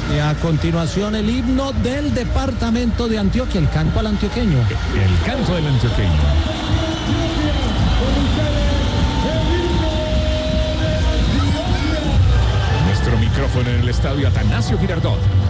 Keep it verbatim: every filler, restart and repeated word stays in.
Y a continuación el himno del departamento de Antioquia, el canto al antioqueño. El canto del antioqueño. Nuestro micrófono en el estadio Atanasio Girardot.